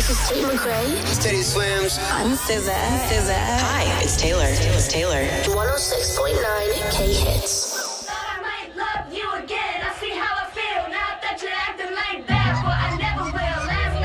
This is Tate McRae. It's Teddy Swims. I'm SZA. Hi, it's Taylor. 106.9 K Hits.